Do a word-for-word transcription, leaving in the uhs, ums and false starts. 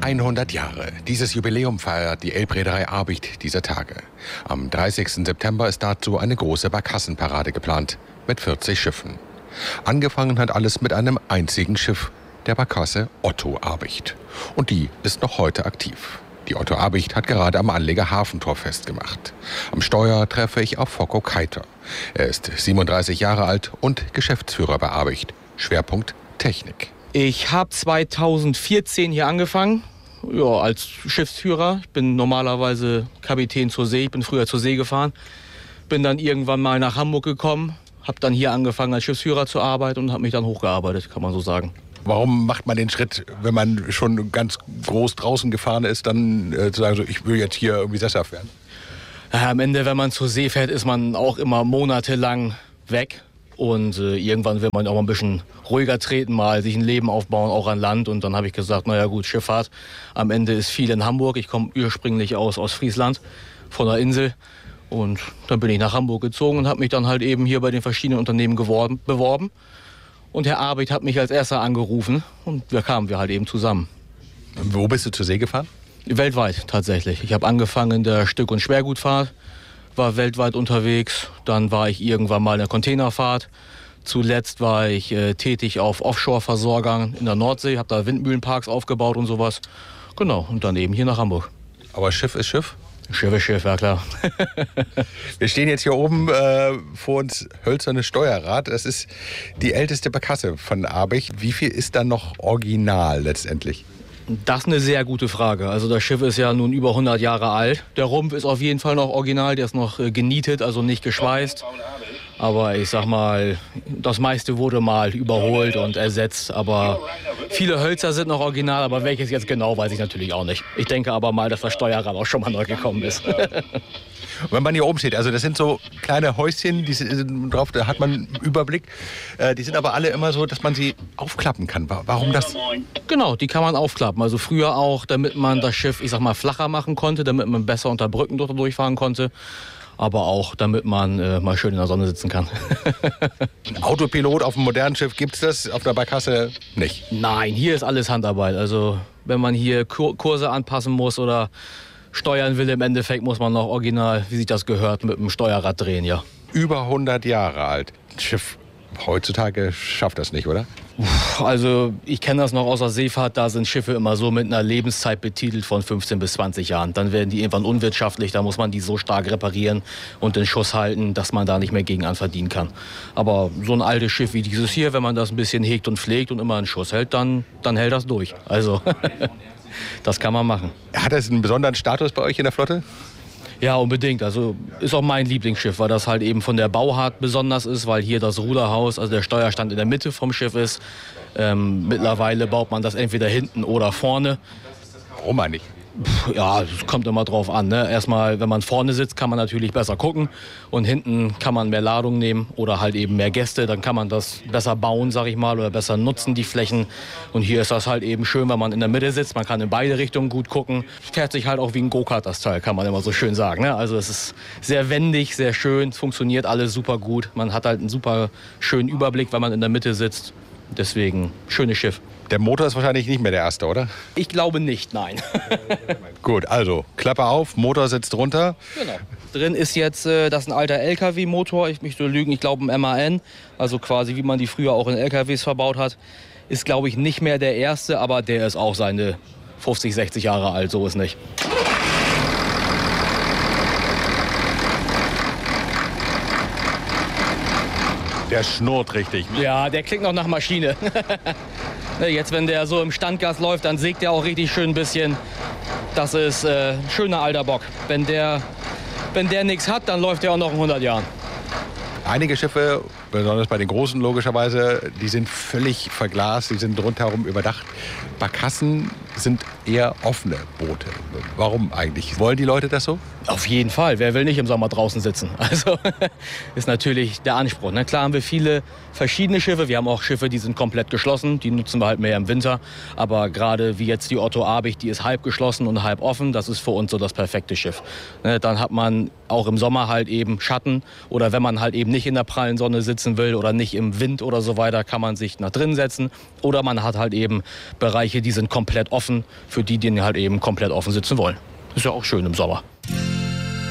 hundert Jahre. Dieses Jubiläum feiert die Elbreederei Abicht dieser Tage. Am dreißigsten September ist dazu eine große Barkassenparade geplant mit vierzig Schiffen. Angefangen hat alles mit einem einzigen Schiff, der Barkasse Otto Abicht. Und die ist noch heute aktiv. Die Otto Abicht hat gerade am Anleger Hafentor festgemacht. Am Steuer treffe ich auf Focko Keiter. Er ist siebenunddreißig Jahre alt und Geschäftsführer bei Abicht. Schwerpunkt Technik. Ich habe zweitausendvierzehn hier angefangen, ja, als Schiffsführer. Ich bin normalerweise Kapitän zur See, ich bin früher zur See gefahren. Bin dann irgendwann mal nach Hamburg gekommen, habe dann hier angefangen als Schiffsführer zu arbeiten und habe mich dann hochgearbeitet, kann man so sagen. Warum macht man den Schritt, wenn man schon ganz groß draußen gefahren ist, dann äh, zu sagen, so, ich will jetzt hier irgendwie sesshaft werden? Ja, am Ende, wenn man zur See fährt, ist man auch immer monatelang weg. Und äh, irgendwann will man auch mal ein bisschen ruhiger treten, mal sich ein Leben aufbauen, auch an Land. Und dann habe ich gesagt, naja gut, Schifffahrt. Am Ende ist viel in Hamburg. Ich komme ursprünglich aus Ostfriesland, von der Insel. Und dann bin ich nach Hamburg gezogen und habe mich dann halt eben hier bei den verschiedenen Unternehmen geworben, beworben. Und Herr Abicht hat mich als erster angerufen und da kamen wir halt eben zusammen. Wo bist du zur See gefahren? Weltweit tatsächlich. Ich habe angefangen in der Stück- und Schwergutfahrt, war weltweit unterwegs. Dann war ich irgendwann mal in der Containerfahrt. Zuletzt war ich äh, tätig auf Offshore-Versorgern in der Nordsee, habe da Windmühlenparks aufgebaut und sowas. Genau, und dann eben hier nach Hamburg. Aber Schiff ist Schiff? Schiff ist Schiff, ja klar. Wir stehen jetzt hier oben äh, vor uns hölzernes Steuerrad. Das ist die älteste Barkasse von Abicht. Wie viel ist da noch original letztendlich? Das ist eine sehr gute Frage. Also das Schiff ist ja nun über hundert Jahre alt. Der Rumpf ist auf jeden Fall noch original, der ist noch äh, genietet, also nicht geschweißt. Aber ich sag mal, das meiste wurde mal überholt und ersetzt. Aber viele Hölzer sind noch original, aber welches jetzt genau, weiß ich natürlich auch nicht. Ich denke aber mal, dass das Steuerrad auch schon mal neu gekommen ist. Und wenn man hier oben steht, also das sind so kleine Häuschen, die sind drauf, da hat man einen Überblick. Äh, die sind aber alle immer so, dass man sie aufklappen kann. Warum das? Genau, die kann man aufklappen. Also früher auch, damit man das Schiff, ich sag mal, flacher machen konnte, damit man besser unter Brücken durchfahren konnte. Aber auch, damit man äh, mal schön in der Sonne sitzen kann. Ein Autopilot auf einem modernen Schiff, gibt es das auf der Barkasse nicht? Nein, hier ist alles Handarbeit. Also wenn man hier Kur- Kurse anpassen muss oder steuern will, im Endeffekt muss man noch original, wie sich das gehört, mit dem Steuerrad drehen, ja. Über hundert Jahre alt. Ein Schiff heutzutage schafft das nicht, oder? Also ich kenne das noch aus der Seefahrt, da sind Schiffe immer so mit einer Lebenszeit betitelt von fünfzehn bis zwanzig Jahren. Dann werden die irgendwann unwirtschaftlich, da muss man die so stark reparieren und in Schuss halten, dass man da nicht mehr gegen anverdienen kann. Aber so ein altes Schiff wie dieses hier, wenn man das ein bisschen hegt und pflegt und immer in Schuss hält, dann, dann hält das durch. Also das kann man machen. Hat das einen besonderen Status bei euch in der Flotte? Ja, unbedingt. Also ist auch mein Lieblingsschiff, weil das halt eben von der Bauart besonders ist, weil hier das Ruderhaus, also der Steuerstand in der Mitte vom Schiff ist. Ähm, mittlerweile baut man das entweder hinten oder vorne. Warum eigentlich? Ja, es kommt immer drauf an. Ne? Erstmal, wenn man vorne sitzt, kann man natürlich besser gucken und hinten kann man mehr Ladung nehmen oder halt eben mehr Gäste. Dann kann man das besser bauen, sag ich mal, oder besser nutzen, die Flächen. Und hier ist das halt eben schön, wenn man in der Mitte sitzt. Man kann in beide Richtungen gut gucken. Fährt sich halt auch wie ein Go-Kart, das Teil, kann man immer so schön sagen. Ne? Also es ist sehr wendig, sehr schön, funktioniert alles super gut. Man hat halt einen super schönen Überblick, wenn man in der Mitte sitzt. Deswegen, schönes Schiff. Der Motor ist wahrscheinlich nicht mehr der erste, oder? Ich glaube nicht, nein. Gut, also Klappe auf, Motor sitzt drunter. Genau. Drin ist jetzt, äh, das ist ein alter L K W-Motor, ich möchte lügen, ich glaube ein M A N, also quasi wie man die früher auch in L K Ws verbaut hat. Ist glaube ich nicht mehr der erste, aber der ist auch seine fünfzig, sechzig Jahre alt, so ist nicht. Der schnurrt richtig. Ja, der klingt noch nach Maschine. Jetzt, wenn der so im Standgas läuft, dann sägt der auch richtig schön ein bisschen. Das ist äh, ein schöner alter Bock. Wenn der, wenn der nichts hat, dann läuft der auch noch in hundert Jahren. Einige Schiffe, besonders bei den großen logischerweise, die sind völlig verglast, die sind rundherum überdacht. Barkassen sind eher offene Boote. Warum eigentlich? Wollen die Leute das so? Auf jeden Fall. Wer will nicht im Sommer draußen sitzen? Also ist natürlich der Anspruch. Ne? Klar haben wir viele verschiedene Schiffe. Wir haben auch Schiffe, die sind komplett geschlossen. Die nutzen wir halt mehr im Winter. Aber gerade wie jetzt die Otto Abicht, die ist halb geschlossen und halb offen. Das ist für uns so das perfekte Schiff. Ne? Dann hat man auch im Sommer halt eben Schatten. Oder wenn man halt eben nicht in der prallen Sonne sitzen will oder nicht im Wind oder so weiter, kann man sich nach drinnen setzen. Oder man hat halt eben Bereiche, die sind komplett offen, für die, die halt eben komplett offen sitzen wollen. Ist ja auch schön im Sommer.